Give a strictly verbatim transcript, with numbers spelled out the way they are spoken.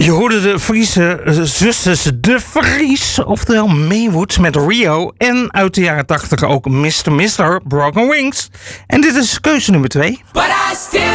Je hoorde de Friese zusters De Vries, oftewel Maywood met Rio. En uit de jaren tachtig ook mister mister Broken Wings. En dit is keuze nummer twee.